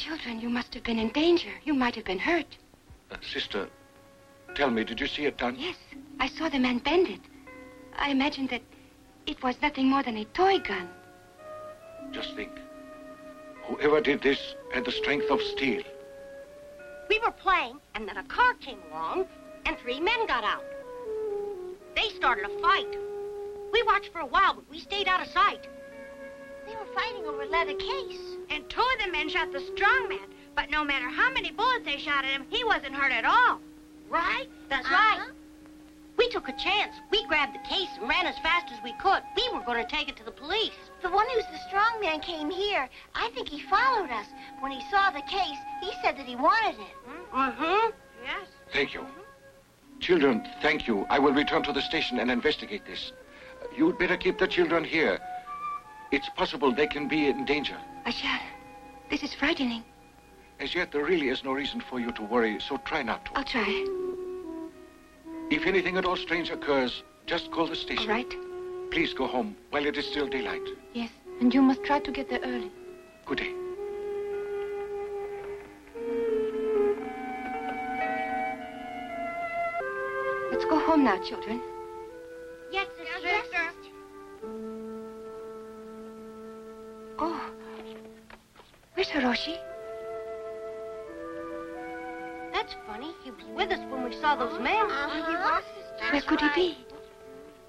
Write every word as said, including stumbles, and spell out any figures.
Children, you must have been in danger. You might have been hurt. Uh, sister, tell me, did you see it done? Yes, I saw the man bend it. I imagined that it was nothing more than a toy gun. Just think. Whoever did this had the strength of steel. We were playing, and then a car came along, and three men got out. They started a fight. We watched for a while, but we stayed out of sight. They were fighting over a leather case. And two of the men shot the strong man, but no matter how many bullets they shot at him, he wasn't hurt at all. Right? That's Uh-huh. right. We took a chance. We grabbed the case and ran as fast as we could. We were going to take it to the police. The one who's the strong man came here. I think he followed us. When he saw the case, he said that he wanted it. Mm-hmm. Yes. Thank you. Children, thank you. I will return to the station and investigate this. You'd better keep the children here. It's possible they can be in danger. I shall. This is frightening. As yet, there really is no reason for you to worry, so try not to. I'll try. If anything at all strange occurs, just call the station. All right. Please go home while it is still daylight. Yes, and you must try to get there early. Good day. Let's go home now, children. Yes, Yes, sister. Oh. Where's Hiroshi? That's funny. He was with us when we saw those men. Uh-huh. Where could he be?